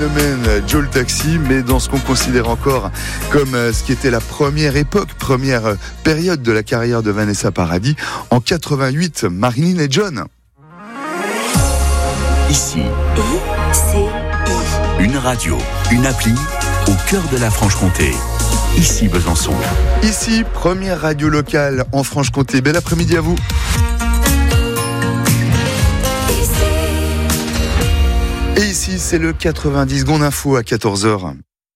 Joe le Taxi, mais dans ce qu'on considère encore comme ce qui était la première période de la carrière de Vanessa Paradis, en 88, Marilyn et John. Ici, une radio, une appli, au cœur de la Franche-Comté. Ici Besançon. Ici, première radio locale en Franche-Comté. Bel après-midi à vous. Et ici, c'est le 90 secondes info à 14h.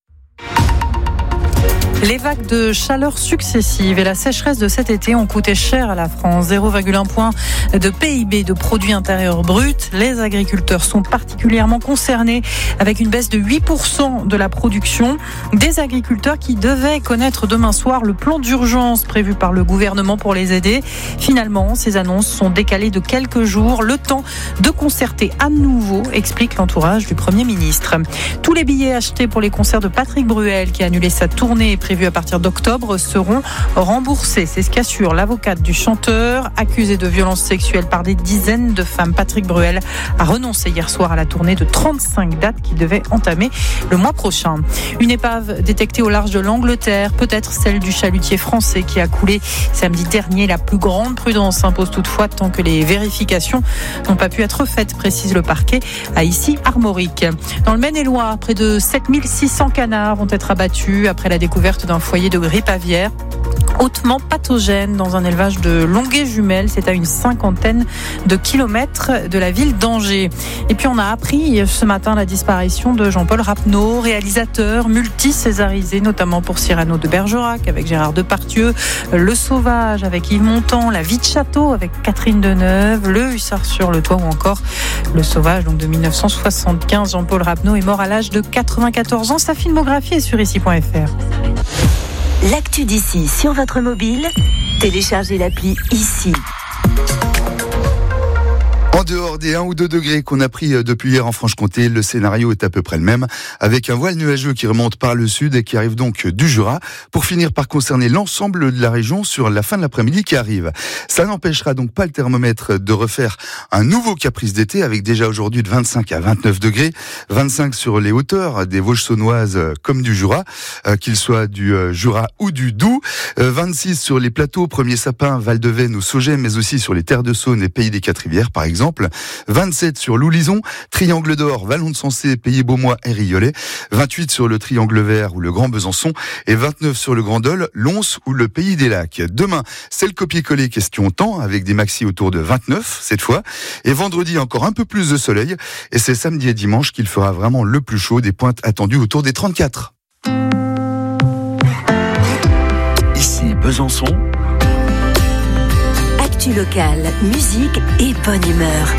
Les vagues de chaleur successives et la sécheresse de cet été ont coûté cher à la France. 0,1 point de PIB, de produit intérieur brut. Les agriculteurs sont particulièrement concernés avec une baisse de 8% de la production. Des agriculteurs qui devaient connaître demain soir le plan d'urgence prévu par le gouvernement pour les aider. Finalement, ces annonces sont décalées de quelques jours. Le temps de concerter à nouveau, explique l'entourage du Premier ministre. Tous les billets achetés pour les concerts de Patrick Bruel, qui a annulé sa tournée prévue à partir d'octobre, seront remboursés. C'est ce qu'assure l'avocate du chanteur, accusé de violences sexuelles par des dizaines de femmes. Patrick Bruel a renoncé hier soir à la tournée de 35 dates qu'il devait entamer le mois prochain. Une épave détectée au large de l'Angleterre, peut-être celle du chalutier français qui a coulé samedi dernier. La plus grande prudence s'impose toutefois tant que les vérifications n'ont pas pu être faites, précise le parquet à Issy-Armorique. Dans le Maine-et-Loire, près de 7600 canards vont être abattus après la découverte d'un foyer de grippe aviaire hautement pathogène dans un élevage de Longuet-Jumelles. C'est à une 50aine de kilomètres de la ville d'Angers. Et puis on a appris ce matin la disparition de Jean-Paul Rapneau, réalisateur multi-césarisé, notamment pour Cyrano de Bergerac avec Gérard Depardieu, Le Sauvage avec Yves Montand, La Vie de Château avec Catherine Deneuve, Le Hussard sur le toit ou encore Le Sauvage donc de 1975. Jean-Paul Rapneau est mort à l'âge de 94 ans. Sa filmographie est sur ici.fr. L'actu d'ici sur votre mobile, téléchargez l'appli Ici. En dehors des 1 ou 2 degrés qu'on a pris depuis hier en Franche-Comté, le scénario est à peu près le même, avec un voile nuageux qui remonte par le sud et qui arrive donc du Jura, pour finir par concerner l'ensemble de la région sur la fin de l'après-midi qui arrive. Ça n'empêchera donc pas le thermomètre de refaire un nouveau caprice d'été, avec déjà aujourd'hui de 25 à 29 degrés, 25 sur les hauteurs des Vosges saunoises comme du Jura, qu'il soit du Jura ou du Doubs, 26 sur les plateaux, Premier Sapin, Val-de-Veyne ou Saugem, mais aussi sur les terres de Saône et Pays des Quatre-Rivières par exemple. 27 sur Loulisons, Triangle d'Or, Vallon de Sensé, Pays Beaumois et Riolet, 28 sur le Triangle Vert ou le Grand Besançon et 29 sur le Grand Dol, Lons ou le Pays des Lacs. Demain, c'est le copier-coller question temps avec des maxis autour de 29 cette fois. Et vendredi, encore un peu plus de soleil. Et c'est samedi et dimanche qu'il fera vraiment le plus chaud, des pointes attendues autour des 34. Ici Besançon. Actu locale, musique et bonne humeur.